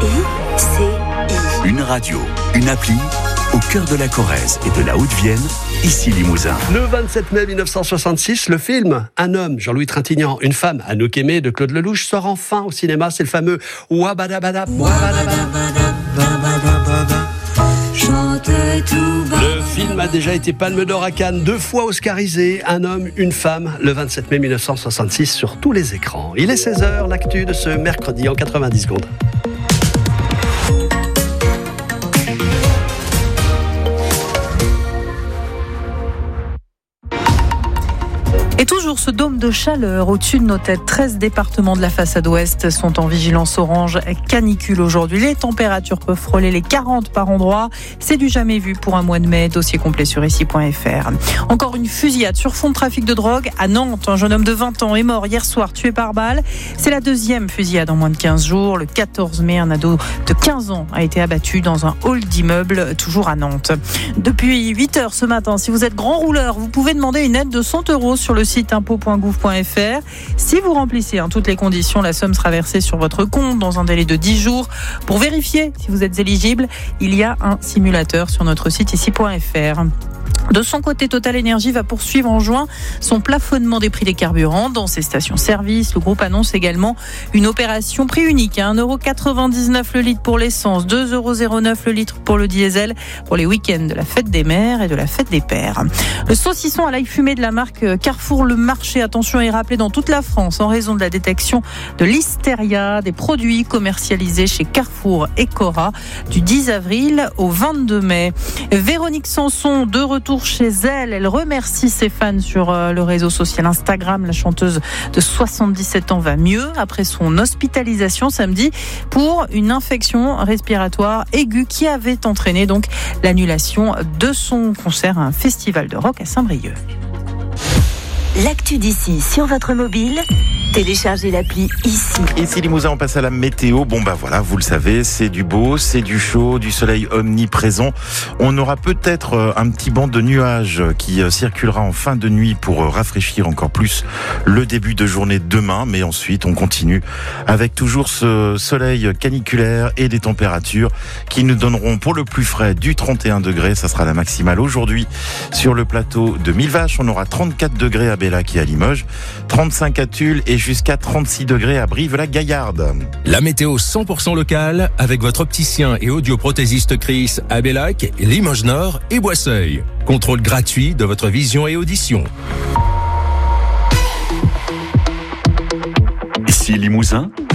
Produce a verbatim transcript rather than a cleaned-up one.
I C I. Une radio, une appli, au cœur de la Corrèze et de la Haute-Vienne, ici Limousin. Le vingt-sept mai mille neuf cent soixante-six, le film Un homme, Jean-Louis Trintignant, une femme, Anouk Aimée de Claude Lelouch, sort enfin au cinéma. C'est le fameux Wabadabada. Le film a déjà été Palme d'Or à Cannes, deux fois oscarisé. Un homme, une femme, le vingt-sept mai mille neuf cent soixante-six sur tous les écrans. Il est seize heures, l'actu de ce mercredi en quatre-vingt-dix secondes. Et toujours ce dôme de chaleur au-dessus de nos têtes. treize départements de la façade ouest sont en vigilance orange canicule aujourd'hui. Les températures peuvent frôler les quarante par endroit. C'est du jamais vu pour un mois de mai. Dossier complet sur ici point f r. Encore une fusillade sur fond de trafic de drogue à Nantes. Un jeune homme de vingt ans est mort hier soir, tué par balle. C'est la deuxième fusillade en moins de quinze jours. Le quatorze mai, un ado de quinze ans a été abattu dans un hall d'immeuble, toujours à Nantes. Depuis huit heures ce matin, si vous êtes grand rouleur, vous pouvez demander une aide de cent euros sur le site impôt point gouv point f r. Si vous remplissez hein, toutes les conditions, la somme sera versée sur votre compte dans un délai de dix jours. Pour vérifier si vous êtes éligible, il y a un simulateur sur notre site ici point f r. De son côté, Total Energy va poursuivre en juin son plafonnement des prix des carburants dans ses stations-service. Le groupe annonce également une opération prix unique à un euro quatre-vingt-dix-neuf le litre pour l'essence, deux euros zéro neuf le litre pour le diesel pour les week-ends de la fête des mères et de la fête des pères. Le saucisson à l'ail fumé de la marque Carrefour Le Marché, attention, est rappelé dans toute la France en raison de la détection de listeria des produits commercialisés chez Carrefour et Cora du dix avril au vingt-deux mai. Véronique Sanson, de retour chez elle. Elle remercie ses fans sur le réseau social Instagram. La chanteuse de soixante-dix-sept ans va mieux après son hospitalisation samedi pour une infection respiratoire aiguë qui avait entraîné donc l'annulation de son concert à un festival de rock à Saint-Brieuc. L'actu d'ici sur votre mobile, téléchargez l'appli ici. Ici Limousin, on passe à la météo. Bon bah voilà, vous le savez, c'est du beau, c'est du chaud, du soleil omniprésent. On aura peut-être un petit banc de nuages qui circulera en fin de nuit pour rafraîchir encore plus le début de journée demain. Mais ensuite, on continue avec toujours ce soleil caniculaire et des températures qui nous donneront pour le plus frais du trente et un degrés. Ça sera la maximale aujourd'hui sur le plateau de Millevaches. On aura trente-quatre degrés à Bellac et à Limoges, trente-cinq à Tulle et jusqu'à trente-six degrés à Brive-la-Gaillarde. La météo cent pour cent locale avec votre opticien et audioprothésiste Chris à Bellac, Limoges Nord et Boisseuil. Contrôle gratuit de votre vision et audition. Ici Limousin,